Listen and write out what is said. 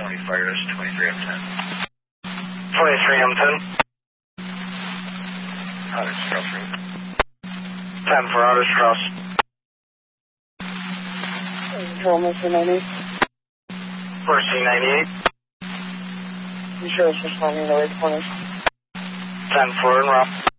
County Fire is 23M10. 23M10. Otters Cross Road. 10 for Otters Cross. Control, Mr. 98. For C98. You sure it's responding to the right corners? 10 for en route.